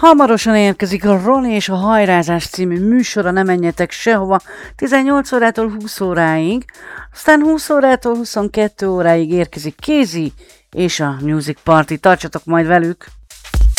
Hamarosan érkezik a Roni és a Hajrázás című műsora, ne menjetek sehova, 18 órától 20 óráig, aztán 20 órától 22 óráig érkezik Kézi és a Music Party, tartsatok majd velük!